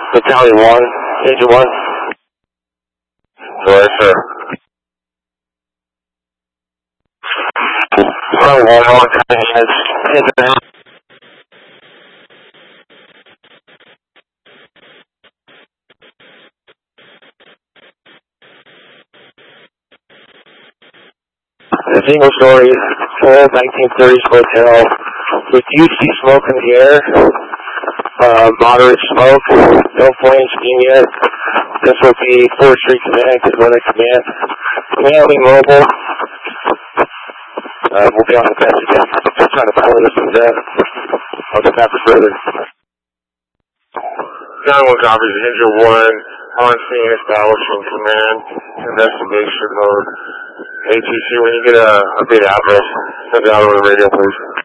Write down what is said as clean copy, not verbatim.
Battalion 1, Engine 1. Yes, sir. Battalion 1, all hands. Hands down. A single story, old 1930s hotel with UC smoke in the air, moderate smoke, no flames being yet. This will be 4th Street Command, because we're the command. Command will be mobile. We'll be on the best again. Just trying to follow this to death. I'll get back for further. John 1 copies, Engine 1, on scene establishing command, investigation mode. ATC, when you get a update address, send it out over the radio, please.